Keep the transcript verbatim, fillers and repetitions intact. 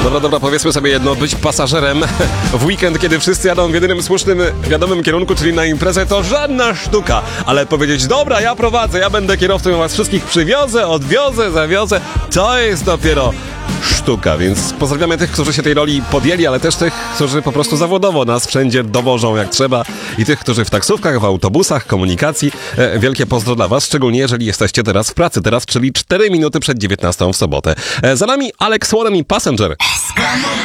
Dobra, dobra, powiedzmy sobie jedno, być pasażerem w weekend, kiedy wszyscy jadą w jedynym słusznym, wiadomym kierunku, czyli na imprezę, to żadna sztuka. Ale powiedzieć, dobra, ja prowadzę, ja będę kierowcą, ja was wszystkich przywiozę, odwiozę, zawiozę, to jest dopiero sztuka. Więc pozdrawiamy tych, którzy się tej roli podjęli, ale też tych, którzy po prostu zawodowo nas wszędzie dowożą jak trzeba i tych, którzy w taksówkach, w autobusach, komunikacji. E, wielkie pozdro dla was, szczególnie jeżeli jesteście teraz w pracy. Teraz, czyli cztery minuty przed dziewiętnastą w sobotę. E, za nami Alex Warren i Passenger.